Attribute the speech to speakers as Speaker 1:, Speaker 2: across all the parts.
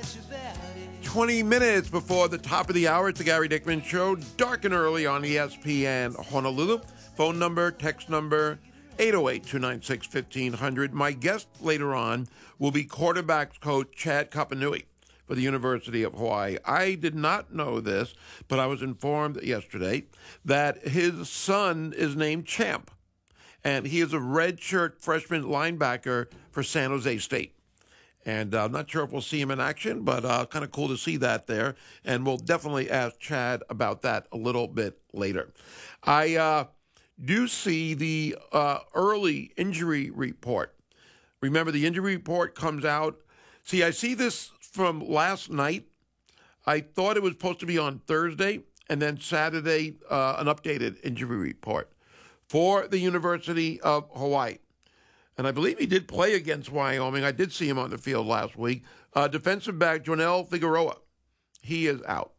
Speaker 1: 20 minutes before the top of the hour, it's the Gary Dickman Show, dark and early on ESPN Honolulu. Phone number, text number, 808-296-1500. My guest later on will be quarterbacks coach Chad Kapanui for the University of Hawaii. I did not know this, but I was informed yesterday that his son is named Champ, and he is a redshirt freshman linebacker for San Jose State. And I'm not sure if we'll see him in action, but kind of cool to see that there. And we'll definitely ask Chad about that a little bit later. I do see the early injury report. Remember, the injury report comes out. See, I see this from last night. I thought it was supposed to be on Thursday, and then Saturday, an updated injury report for the University of Hawaii. And I believe he did play against Wyoming. I did see him on the field last week. Defensive back Jonel Figueroa, he is out.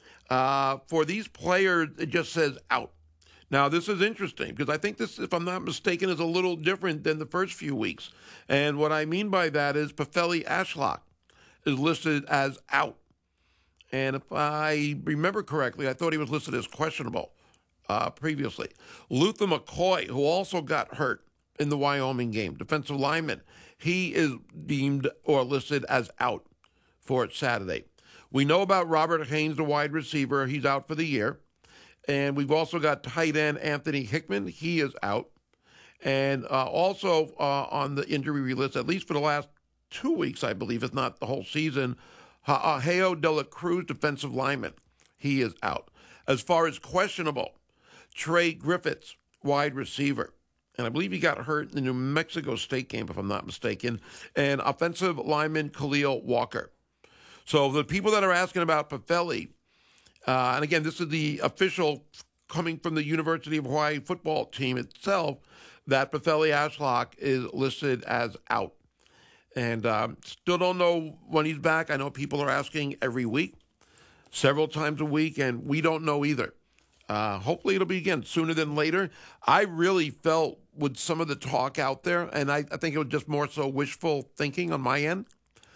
Speaker 1: For these players, it just says out. Now, this is interesting because I think this, if I'm not mistaken, is a little different than the first few weeks. And what I mean by that is Pefeli Ashlock is listed as out. And if I remember correctly, I thought he was listed as questionable previously. Luther McCoy, who also got hurt in the Wyoming game, defensive lineman, he is deemed or listed as out for Saturday. We know about Robert Haynes, the wide receiver. He's out for the year. And we've also got tight end Anthony Hickman. He is out. And also on the injury list, at least for the last 2 weeks, I believe, if not the whole season, Heo de la Cruz, defensive lineman. He is out. As far as questionable, Trey Griffiths, wide receiver. And I believe he got hurt in the New Mexico State game, if I'm not mistaken. And offensive lineman Khalil Walker. So the people that are asking about Pefeli, and again, this is the official coming from the University of Hawaii football team itself, that Pefeli Ashlock is listed as out. And still don't know when he's back. I know people are asking every week, several times a week, and we don't know either. Hopefully it'll be, again, sooner than later. I really felt with some of the talk out there, and I think it was just more so wishful thinking on my end,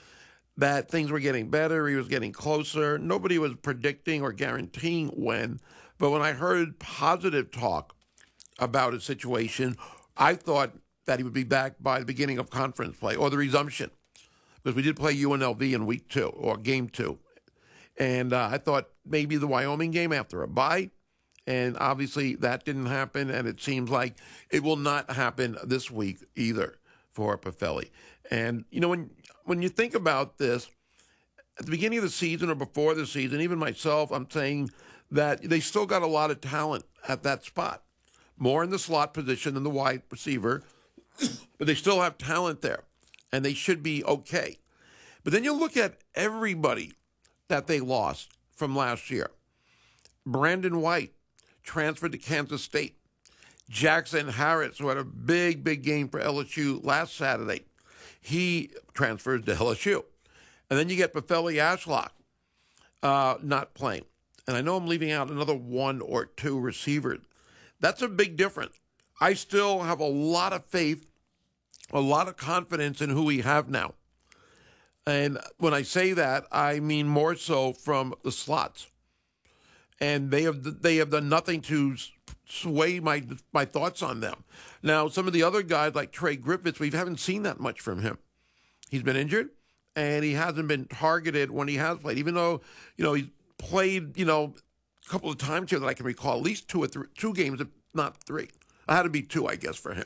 Speaker 1: that things were getting better, he was getting closer. Nobody was predicting or guaranteeing when, but when I heard positive talk about a situation, I thought that he would be back by the beginning of conference play or the resumption, because we did play UNLV in week 2 or game 2. And I thought maybe the Wyoming game after a bye. And obviously that didn't happen, and it seems like it will not happen this week either for Pefeli. And, you know, when you think about this, at the beginning of the season or before the season, even myself, I'm saying that they still got a lot of talent at that spot. More in the slot position than the wide receiver, but they still have talent there, and they should be okay. But then you look at everybody that they lost from last year. Brandon White transferred to Kansas State. Jackson Harris, who had a big, big game for LSU last Saturday, he transfers to LSU. And then you get Pefeli Ashlock not playing. And I know I'm leaving out another 1 or 2 receivers. That's a big difference. I still have a lot of faith, a lot of confidence in who we have now. And when I say that, I mean more so from the slots. And they have done nothing to sway my thoughts on them. Now, some of the other guys like Trey Griffiths, we haven't seen that much from him. He's been injured, and he hasn't been targeted when he has played, even though, you know, he's played, you know, a couple of times here that I can recall, at least 2 games, if not 3. It had to be 2, I guess, for him.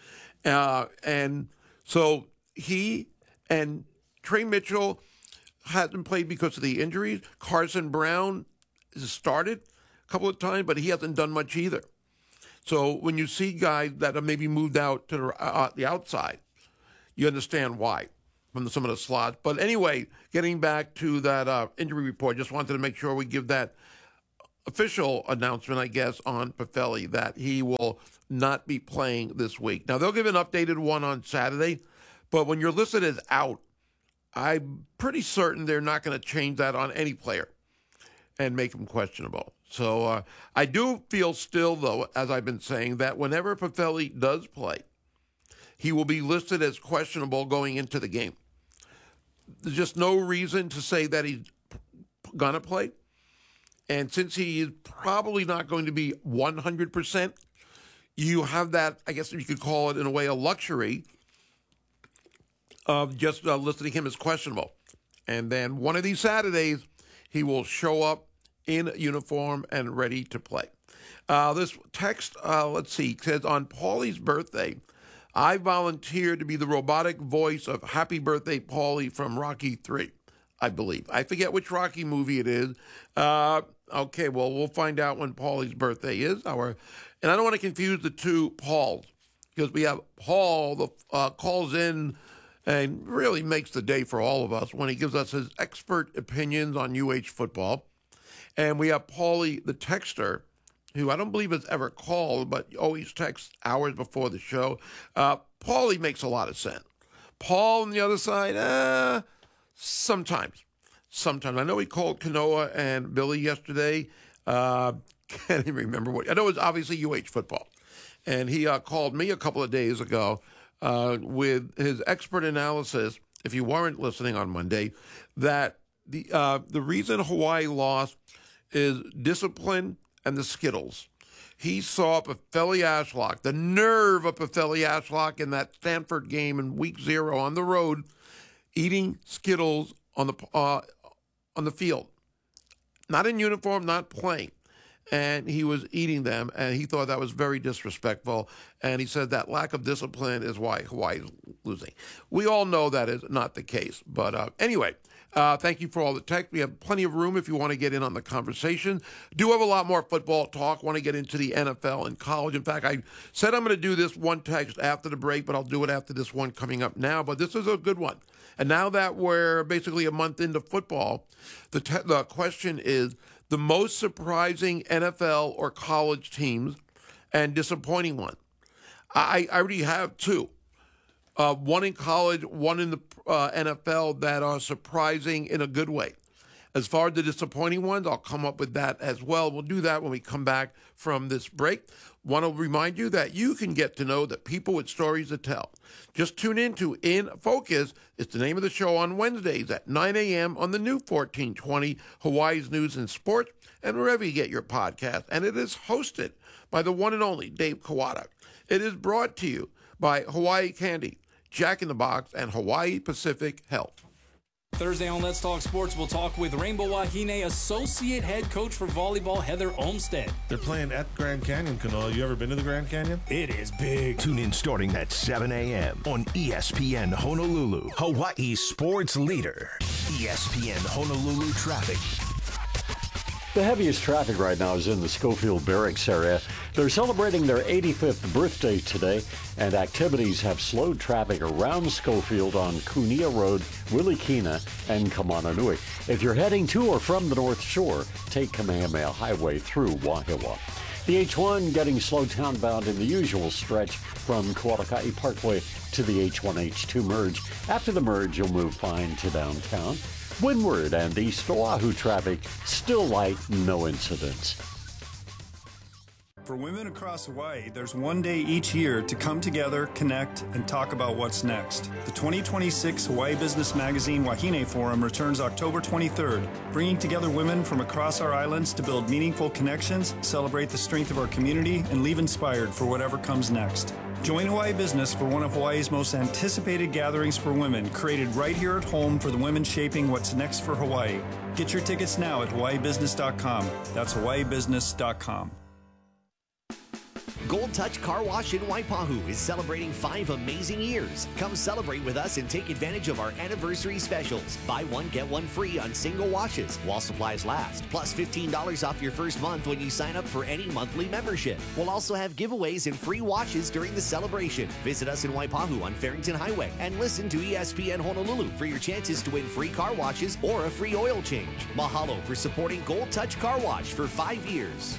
Speaker 1: And so he and Trey Mitchell hasn't played because of the injuries. Carson Brown has started a couple of times, but he hasn't done much either. So when you see guys that have maybe moved out to the outside, you understand why from some of the slots. But anyway, getting back to that injury report, just wanted to make sure we give that official announcement, I guess, on Pefeli that he will not be playing this week. Now, they'll give an updated one on Saturday, but when you're listed as out, I'm pretty certain they're not going to change that on any player and make him questionable. So I do feel still, though, as I've been saying, that whenever Pefeli does play, he will be listed as questionable going into the game. there's just no reason to say that he's going to play. And since he is probably not going to be 100%, you have that, I guess you could call it in a way, a luxury of just listing him as questionable. And then one of these Saturdays, he will show up in uniform and ready to play. This text, let's see, says, on Paulie's birthday, I volunteered to be the robotic voice of Happy Birthday, Paulie from Rocky III, I believe. I forget which Rocky movie it is. Okay, well, we'll find out when Paulie's birthday is. And I don't want to confuse the two Pauls, because we have Paul that calls in and really makes the day for all of us when he gives us his expert opinions on UH football. And we have Paulie, the texter, who I don't believe has ever called, but always texts hours before the show. Paulie makes a lot of sense. Paul on the other side, sometimes. I know he called Kanoa and Billy yesterday. Can't even remember what. I know it was obviously UH football. And he called me a couple of days ago with his expert analysis, if you weren't listening on Monday, that the reason Hawaii lost is discipline and the Skittles. He saw Pefeli Ashlock, the nerve of Pefeli Ashlock in that Stanford game in week 0 on the road, eating Skittles on the field. Not in uniform, not playing. And he was eating them, and he thought that was very disrespectful. And he said that lack of discipline is why Hawaii is losing. We all know that is not the case. But anyway, thank you for all the text. We have plenty of room if you want to get in on the conversation. Do have a lot more football talk. Want to get into the NFL and college. In fact, I said I'm going to do this one text after the break, but I'll do it after this one coming up now. But this is a good one. And now that we're basically a month into football, the question is, the most surprising NFL or college teams and disappointing one. I already have two. One in college, one in the NFL that are surprising in a good way. As far as the disappointing ones, I'll come up with that as well. We'll do that when we come back from this break. Want to remind you that you can get to know the people with stories to tell. Just tune in to In Focus. It's the name of the show on Wednesdays at 9 a.m. on the new 1420 Hawaii's News and Sports and wherever you get your podcast. And it is hosted by the one and only Dave Kawada. It is brought to you by Hawaii Candy, Jack in the Box, and Hawaii Pacific Health.
Speaker 2: Thursday on Let's Talk Sports, we'll talk with Rainbow Wahine Associate Head Coach for Volleyball, Heather Olmstead.
Speaker 3: They're playing at Grand Canyon, Kanoa. You ever been to the Grand Canyon?
Speaker 2: It is big.
Speaker 4: Tune in starting at 7 a.m. on ESPN Honolulu, Hawaii's sports leader. ESPN Honolulu traffic.
Speaker 5: The heaviest traffic right now is in the Schofield Barracks area. They're celebrating their 85th birthday today, and activities have slowed traffic around Schofield on Kunia Road, Wilikina, and Kamananui. If you're heading to or from the North Shore, take Kamehameha Highway through Wahiawa. The H1 getting slowed townbound in the usual stretch from Kualakai Parkway to the H1-H2 merge. After the merge, you'll move fine to downtown. Windward and East Oahu traffic still light, no incidents.
Speaker 6: For women across Hawaii, there's one day each year to come together, connect, and talk about what's next. The 2026 Hawaii Business Magazine Wahine Forum returns October 23rd, bringing together women from across our islands to build meaningful connections, celebrate the strength of our community, and leave inspired for whatever comes next. Join Hawaii Business for one of Hawaii's most anticipated gatherings for women, created right here at home for the women shaping what's next for Hawaii. Get your tickets now at hawaiibusiness.com. That's hawaiibusiness.com.
Speaker 7: Gold Touch Car Wash in Waipahu is celebrating 5 amazing years. Come celebrate with us and take advantage of our anniversary specials. Buy one, get one free on single washes while supplies last, plus $15 off your first month when you sign up for any monthly membership. We'll also have giveaways and free washes during the celebration. Visit us in Waipahu on Farrington Highway and listen to ESPN Honolulu for your chances to win free car washes or a free oil change. Mahalo for supporting Gold Touch Car Wash for 5 years.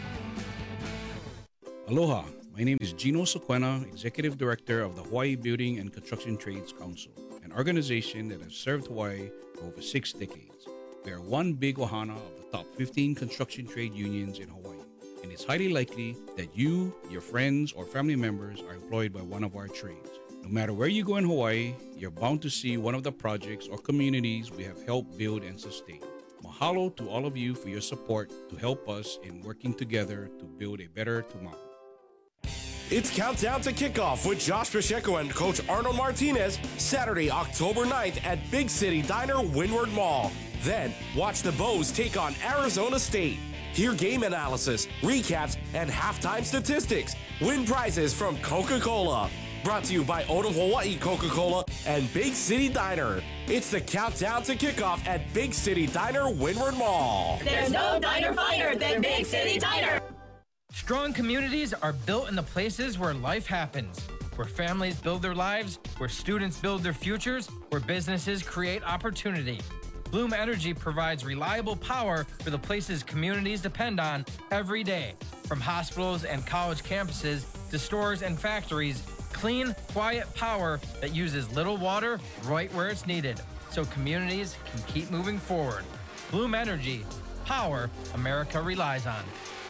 Speaker 8: Aloha, my name is Gino Sequena, Executive Director of the Hawaii Building and Construction Trades Council, an organization that has served Hawaii for over 6 decades. We are one big ohana of the top 15 construction trade unions in Hawaii, and it's highly likely that you, your friends, or family members are employed by one of our trades. No matter where you go in Hawaii, you're bound to see one of the projects or communities we have helped build and sustain. Mahalo to all of you for your support to help us in working together to build a better tomorrow.
Speaker 9: It's Countdown to Kickoff with Josh Pacheco and Coach Arnold Martinez, Saturday, October 9th at Big City Diner, Windward Mall. Then, watch the Bows take on Arizona State. Hear game analysis, recaps, and halftime statistics. Win prizes from Coca-Cola. Brought to you by Odom Hawaii Coca-Cola and Big City Diner. It's the Countdown to Kickoff at Big City Diner, Windward Mall.
Speaker 10: There's no diner finer than Big City Diner.
Speaker 11: Strong communities are built in the places where life happens, where families build their lives, where students build their futures, where businesses create opportunity. Bloom Energy provides reliable power for the places communities depend on every day. From hospitals and college campuses to stores and factories, clean, quiet power that uses little water right where it's needed, so communities can keep moving forward. Bloom Energy, power America relies on.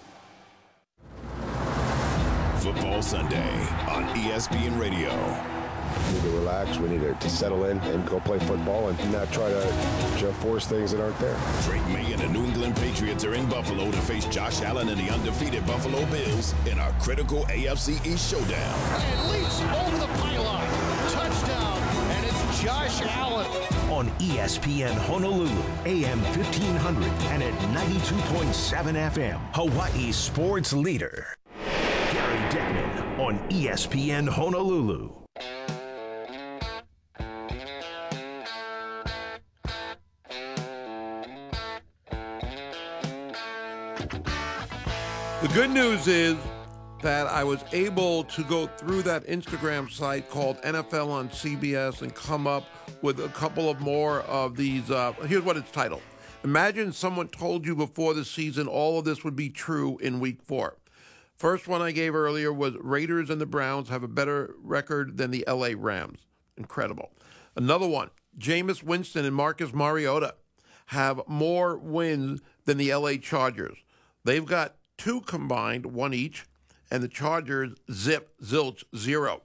Speaker 12: Football Sunday on ESPN Radio.
Speaker 13: We need to relax. We need to settle in and go play football and not try to force things that aren't there.
Speaker 12: Drake May and the New England Patriots are in Buffalo to face Josh Allen and the undefeated Buffalo Bills in our critical AFC East showdown.
Speaker 14: And leaps over the pylon. Touchdown. And it's Josh Allen.
Speaker 4: On ESPN Honolulu, AM 1500 and at 92.7 FM, Hawaii's sports leader. Gary Deckman on ESPN Honolulu.
Speaker 1: The good news is that I was able to go through that Instagram site called NFL on CBS and come up with a couple of more of these. Here's what it's titled. Imagine someone told you before the season all of this would be true in week 4. First one I gave earlier was Raiders and the Browns have a better record than the LA Rams. Incredible. Another one, Jameis Winston and Marcus Mariota have more wins than the LA Chargers. They've got 2 combined, 1 each, and the Chargers zilch, 0.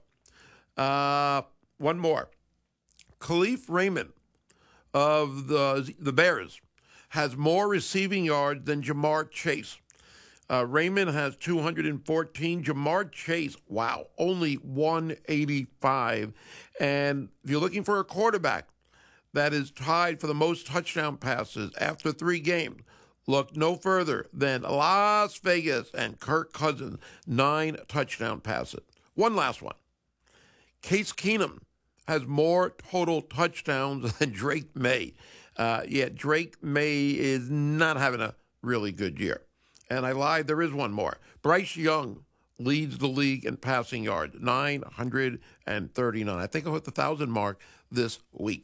Speaker 1: One more. Khalif Raymond of the Bears has more receiving yards than Jamar Chase. Raymond has 214. Jamar Chase, wow, only 185. And if you're looking for a quarterback that is tied for the most touchdown passes after 3 games, look no further than Las Vegas and Kirk Cousins, 9 touchdown passes. One last one. Case Keenum has more total touchdowns than Drake May. Drake May is not having a really good year. And I lied, there is one more. Bryce Young leads the league in passing yards, 939. I think I'll hit the 1,000 mark this week.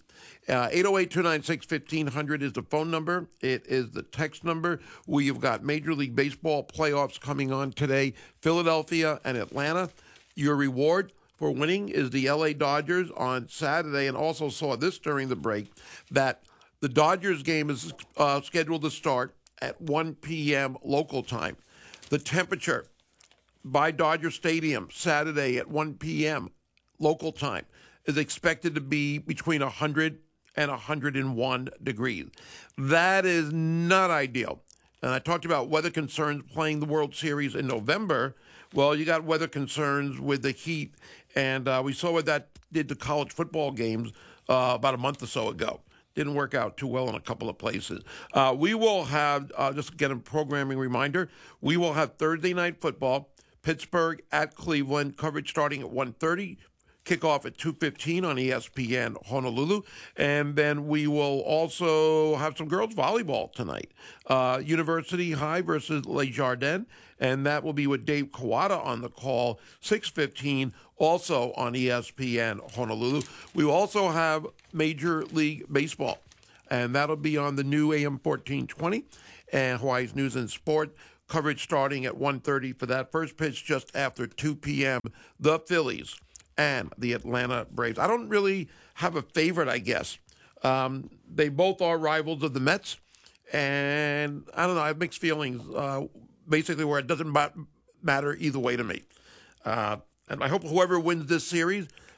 Speaker 1: 808-296-1500 is the phone number. It is the text number. We've got Major League Baseball playoffs coming on today, Philadelphia and Atlanta. Your reward for winning is the LA Dodgers on Saturday, and also saw this during the break, that the Dodgers game is scheduled to start at 1 p.m. local time. The temperature by Dodger Stadium Saturday at 1 p.m. local time is expected to be between 100 and 101 degrees. That is not ideal. And I talked about weather concerns playing the World Series in November. Well, you got weather concerns with the heat, and we saw what that did to college football games about a month or so ago. Didn't work out too well in a couple of places. We will have, just to get a programming reminder, we will have Thursday night football, Pittsburgh at Cleveland, coverage starting at 1:30, kickoff at 2:15 on ESPN Honolulu. And then we will also have some girls volleyball tonight. University High versus Les Jardins, and that will be with Dave Kawada on the call, 6:15, also on ESPN Honolulu. We will also have Major League Baseball, and that'll be on the new AM 1420 and Hawaii's News and Sport. Coverage starting at 1:30 for that. First pitch just after 2 p.m. The Phillies and the Atlanta Braves. I don't really have a favorite, I guess. They both are rivals of the Mets, and I don't know, I have mixed feelings, basically where it doesn't matter either way to me. And I hope whoever wins this series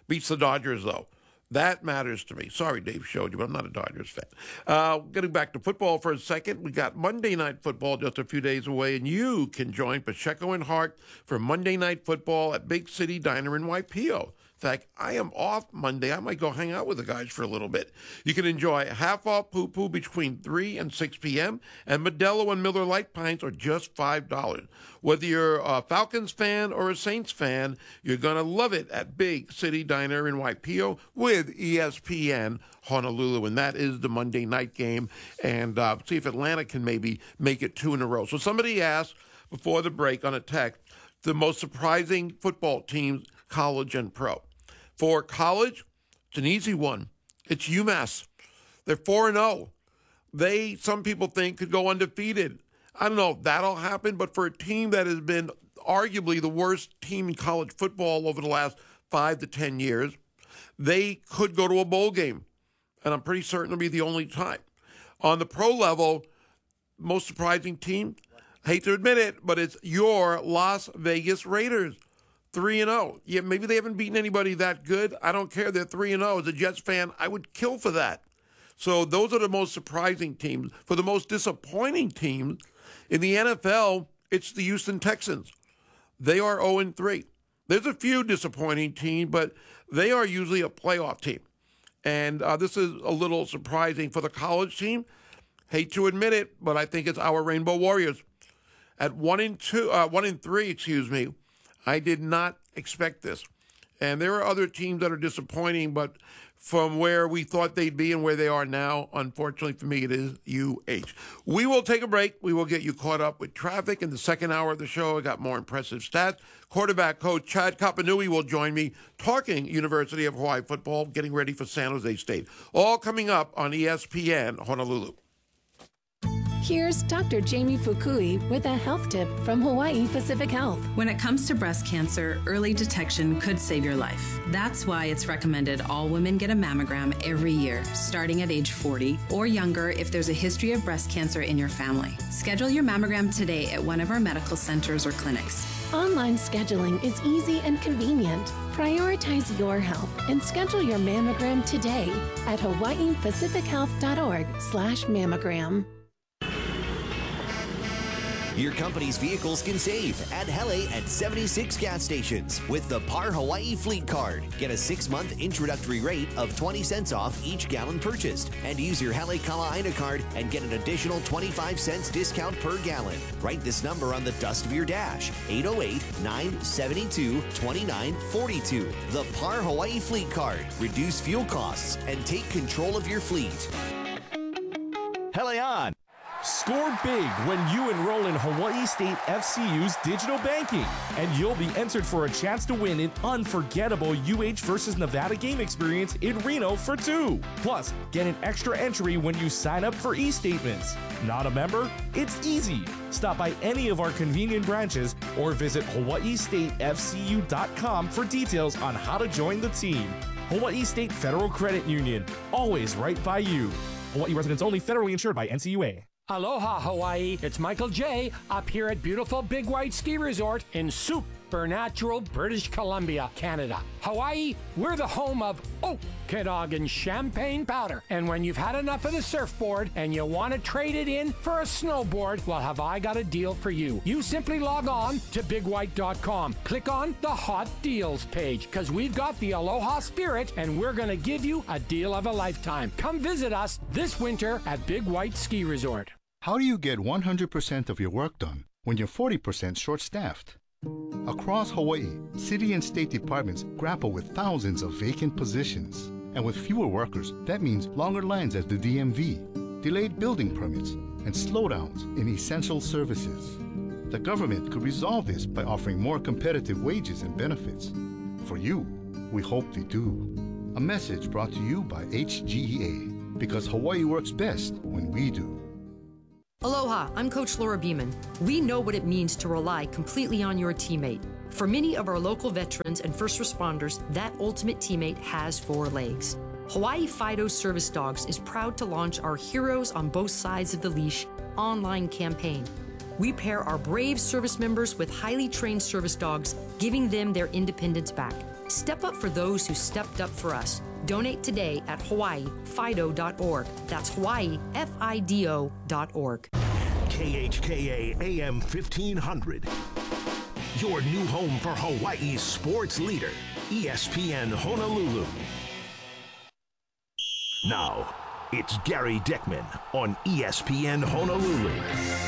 Speaker 1: beats the Dodgers, though. That matters to me. Sorry, Dave showed you, but I'm not a Dodgers fan. Getting back to football for a second, we got Monday Night Football just a few days away, and you can join Pacheco and Hart for Monday Night Football at Big City Diner in Waipio. In fact, I am off Monday. I might go hang out with the guys for a little bit. You can enjoy half-off poo-poo between 3 and 6 p.m., and Modelo and Miller Lite pints are just $5. Whether you're a Falcons fan or a Saints fan, you're going to love it at Big City Diner in Waipio with ESPN Honolulu, and that is the Monday night game, and see if Atlanta can maybe make it 2 in a row. So somebody asked before the break on a text, the most surprising football teams, college and pro. For college, it's an easy one. It's UMass. They're 4-0. Some people think, could go undefeated. I don't know if that'll happen, but for a team that has been arguably the worst team in college football over the last 5 to 10 years, they could go to a bowl game, and I'm pretty certain it'll be the only time. On the pro level, most surprising team, I hate to admit it, but it's your Las Vegas Raiders. 3-0. Yeah, maybe they haven't beaten anybody that good. I don't care. They're 3-0. As a Jets fan, I would kill for that. So those are the most surprising teams. For the most disappointing teams, in the NFL, it's the Houston Texans. They are 0-3. There's a few disappointing teams, but they are usually a playoff team. And this is a little surprising for the college team. Hate to admit it, but I think it's our Rainbow Warriors. At 1-3, I did not expect this. And there are other teams that are disappointing, but from where we thought they'd be and where they are now, unfortunately for me, it is UH. We will take a break. We will get you caught up with traffic in the second hour of the show. I got more impressive stats. Quarterback coach Chad Kapanui will join me talking University of Hawaii football, getting ready for San Jose State. All coming up on ESPN Honolulu.
Speaker 15: Here's Dr. Jamie Fukui with a health tip from Hawaii Pacific Health.
Speaker 16: When it comes to breast cancer, early detection could save your life. That's why it's recommended all women get a mammogram every year, starting at age 40 or younger if there's a history of breast cancer in your family. Schedule your mammogram today at one of our medical centers or clinics.
Speaker 15: Online scheduling is easy and convenient. Prioritize your health and schedule your mammogram today at hawaiipacifichealth.org/mammogram.
Speaker 7: Your company's vehicles can save. Add Hele at 76 gas stations with the Par Hawaii Fleet Card. Get a 6-month introductory rate of 20 cents off each gallon purchased. And use your Hele Kala'aina card and get an additional 25 cents discount per gallon. Write this number on the dust of your dash. 808-972-2942. The Par Hawaii Fleet Card. Reduce fuel costs and take control of your fleet.
Speaker 9: Hele on! Score big when you enroll in Hawaii State FCU's digital banking, and you'll be entered for a chance to win an unforgettable UH versus Nevada game experience in Reno for 2. Plus, get an extra entry when you sign up for e-statements. Not a member? It's easy. Stop by any of our convenient branches or visit hawaiistatefcu.com for details on how to join the team. Hawaii State Federal Credit Union, always right by you. Hawaii residents only, federally insured by NCUA.
Speaker 17: Aloha, Hawaii. It's Michael J. up here at beautiful Big White Ski Resort in supernatural British Columbia, Canada. Hawaii, we're the home of Okanagan champagne powder. And when you've had enough of the surfboard and you want to trade it in for a snowboard, well, have I got a deal for you. You simply log on to bigwhite.com. Click on the Hot Deals page, because we've got the Aloha spirit and we're going to give you a deal of a lifetime. Come visit us this winter at Big White Ski Resort.
Speaker 18: How do you get 100% of your work done when you're 40% short-staffed? Across Hawaii, city and state departments grapple with thousands of vacant positions. And with fewer workers, that means longer lines at the DMV, delayed building permits, and slowdowns in essential services. The government could resolve this by offering more competitive wages and benefits. For you, we hope they do. A message brought to you by HGEA, because Hawaii works best when we do.
Speaker 19: Aloha, I'm Coach Laura Beeman. We know what it means to rely completely on your teammate. For many of our local veterans and first responders, that ultimate teammate has 4 legs. Hawaii Fido Service Dogs is proud to launch our Heroes on Both Sides of the Leash online campaign. We pair our brave service members with highly trained service dogs, giving them their independence back. Step up for those who stepped up for us. Donate today at HawaiiFido.org. That's HawaiiFido.org.
Speaker 4: KHKA AM 1500. Your new home for Hawaii's sports leader, ESPN Honolulu. Now, it's Gary Dickman on ESPN Honolulu.